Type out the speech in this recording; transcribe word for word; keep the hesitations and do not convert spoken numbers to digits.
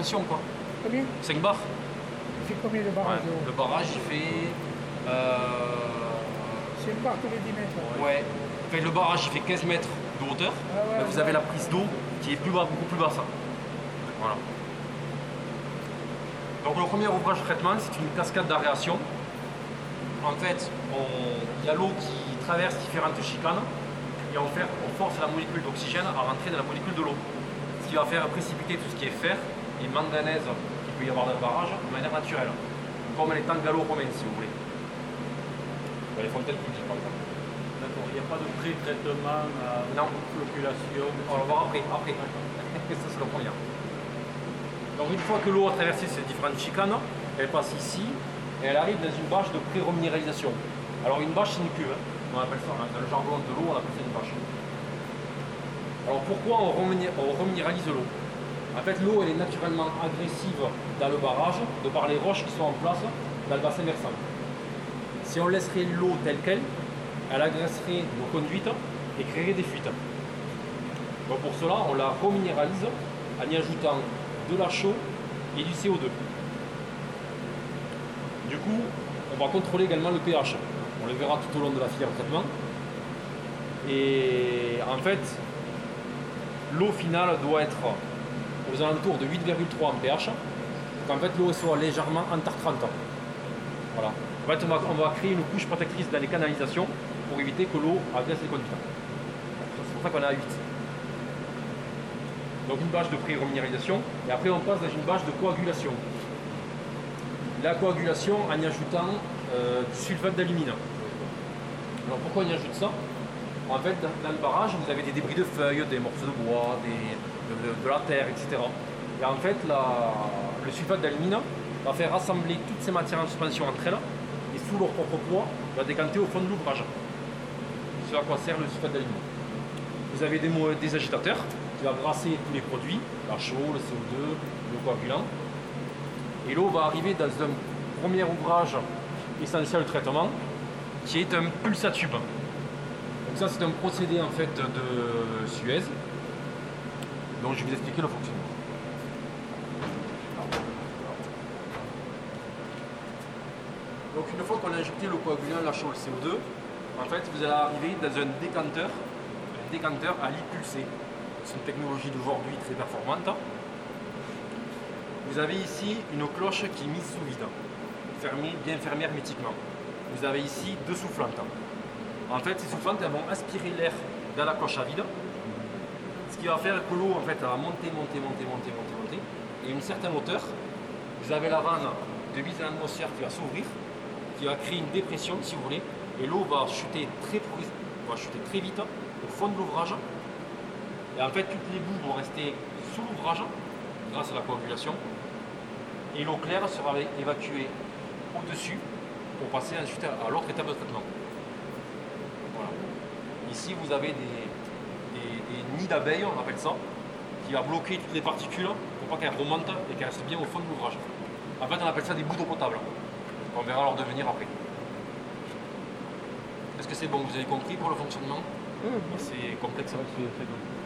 pression quoi. Combien? cinq bars. Il fait combien de barrage Ouais. d'eau? Le barrage il fait... Euh... C'est une barre tous les dix mètres. Ouais. Enfin, le barrage il fait quinze mètres de hauteur. Ah ouais, Mais vous ouais. avez la prise d'eau qui est plus bas, beaucoup plus basse. Voilà. Donc le premier ouvrage de traitement, c'est une cascade d'aération. En fait, on- il y a l'eau qui traverse différentes chicanes et on, fait, on force la molécule d'oxygène à rentrer dans la molécule de l'eau. Ce qui va faire précipiter tout ce qui est fer et manganèse qu'il peut y avoir dans le barrage de manière naturelle. Comme les temps gallo-romains si vous voulez. Les fontaines publiques par exemple. D'accord, il n'y a pas de pré-traitement à Non. floculation. On va voir après. après. Ça c'est le premier. Donc une fois que l'eau a traversé ces différentes chicanes, elle passe ici et elle arrive dans une bâche de pré-reminéralisation. Alors une bâche c'est une cuve, hein. On appelle ça, hein. Dans le jargon de l'eau on appelle ça une bâche. Alors pourquoi on, remini- on reminéralise l'eau? En fait l'eau elle est naturellement agressive dans le barrage de par les roches qui sont en place dans le bassin versant. Si on laisserait l'eau telle qu'elle, elle agresserait nos conduites et créerait des fuites. Donc pour cela on la reminéralise en y ajoutant de la chaux et du C O deux. Du coup, on va contrôler également le pH. On le verra tout au long de la filière de traitement. Et en fait, l'eau finale doit être aux alentours de huit virgule trois en pH. Donc en fait, l'eau soit légèrement entartrante. Voilà. En fait, on va, on va créer une couche protectrice dans les canalisations pour éviter que l'eau agresse les conduites. C'est pour ça qu'on est à huit. Donc une bâche de pré-reminéralisation et après on passe dans une bâche de coagulation. La coagulation en y ajoutant euh, du sulfate d'alumine. Alors pourquoi on y ajoute ça? En fait dans, dans le barrage vous avez des débris de feuilles, des morceaux de bois, des, de, de- de la terre, et cetera. Et en fait la- le sulfate d'alumine va faire rassembler toutes ces matières en suspension entre elles et sous leur propre poids va décanter au fond de l'ouvrage. C'est à quoi sert le sulfate d'alumine. Vous avez des, mo- des agitateurs qui va brasser tous les produits, la chaux, le C O deux, le coagulant. Et l'eau va arriver dans un premier ouvrage essentiel de traitement qui est un pulsatube. Donc ça c'est un procédé en fait de Suez. Donc je vais vous expliquer le fonctionnement. Donc une fois qu'on a injecté le coagulant, la chaux, le C O deux, en fait vous allez arriver dans un décanteur, un décanteur à lit pulsé. C'est une technologie d'aujourd'hui très performante. Vous avez ici une cloche qui est mise sous vide, fermée, bien fermée hermétiquement. Vous avez ici deux soufflantes. En fait, ces soufflantes elles vont aspirer l'air dans la cloche à vide, ce qui va faire que l'eau en fait, elle va monter, monter, monter, monter, monter, monter. Et à une certaine hauteur, vous avez la vanne de mise à l'atmosphère qui va s'ouvrir, qui va créer une dépression si vous voulez, et l'eau va chuter très, va chuter très vite au fond de l'ouvrage. Et en fait, toutes les boues vont rester sous l'ouvrage grâce à la coagulation. Et l'eau claire sera évacuée au-dessus pour passer ensuite à l'autre étape de traitement. Voilà. Ici, vous avez des, des, des nids d'abeilles, on appelle ça, qui va bloquer toutes les particules pour pas qu'elles remontent et qu'elles restent bien au fond de l'ouvrage. En fait, on appelle ça des boues d'eau potable. On verra leur devenir après. Est-ce que c'est bon? Vous avez compris pour le fonctionnement? Oui, C'est complexe. Ouais, c'est- c'est bon.